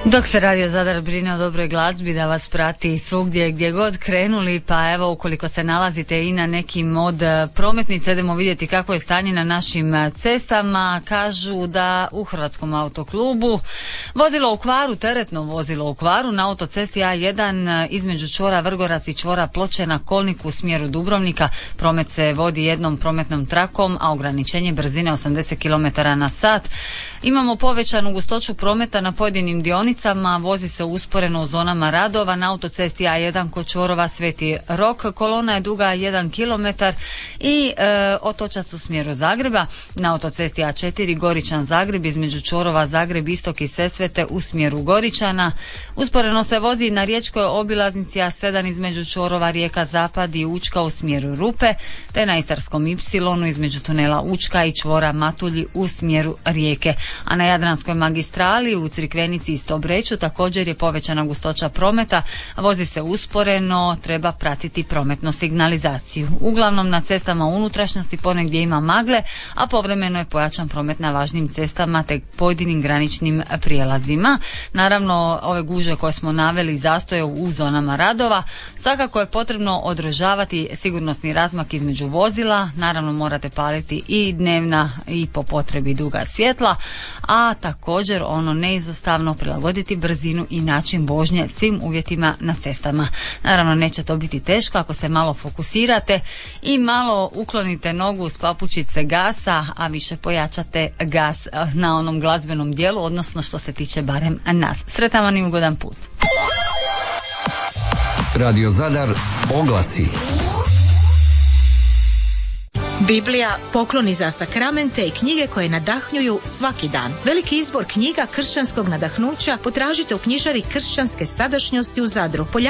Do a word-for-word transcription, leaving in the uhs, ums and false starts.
Dok se Radio Zadar brine o dobroj glazbi da vas prati svugdje gdje god krenuli, pa evo ukoliko se nalazite i na nekim od prometnica, idemo vidjeti kako je stanje na našim cestama. Kažu da u Hrvatskom autoklubu vozilo u kvaru, teretno vozilo u kvaru na autocesti A jedan između čvora Vrgorac i čvora Ploče na kolniku u smjeru Dubrovnika. Promet se vodi jednom prometnom trakom, a ograničenje brzine osamdeset kilometara na sat. Imamo povećanu gustoću prometa na pojedinim dionicama, vozi se usporeno u zonama radova na autocesti A jedan kod čvorova Sveti Rok, kolona je duga jedan kilometar i e, otočac u smjeru Zagreba. Na autocesti A četiri Goričan Zagreb između čvorova Zagreb Istok i Sesvete u smjeru Goričana. Usporeno se vozi na riječkoj obilaznici A sedam između čvorova Rijeka Zapad i Učka u smjeru Rupe, te na Istarskom Ipsilonu između tunela Učka i čvora Matulji u smjeru Rijeke. A na Jadranskoj magistrali u Crikvenici i Stobreću također je povećana gustoća prometa, vozi se usporeno, treba pratiti prometnu signalizaciju. Uglavnom na cestama unutrašnjosti ponegdje ima magle, a povremeno je pojačan promet na važnim cestama te pojedinim graničnim prijelazima. Naravno, ove gužve koje smo naveli zastoje u zonama radova. Svakako je potrebno održavati sigurnosni razmak između vozila, naravno morate paliti i dnevna i po potrebi duga svjetla, a također ono neizostavno prilagoditi brzinu i način vožnje svim uvjetima na cestama. Naravno neće to biti teško ako se malo fokusirate i malo uklonite nogu s papučice gasa, a više pojačate gas na onom glazbenom dijelu, odnosno što se tiče barem nas. Sretan vam i ugodan put. Radio Zadar oglasi. Biblija, pokloni za sakramente i knjige koje nadahnjuju svaki dan. Veliki izbor knjiga kršćanskog nadahnuća potražite u knjižari kršćanske sadašnjosti u Zadru.